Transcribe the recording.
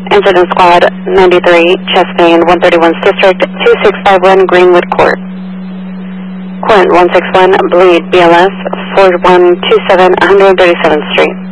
Incident Squad 93, Chastain 131st District, 2651 Greenwood Court. Quint 161, bleed BLS 4127 137th Street.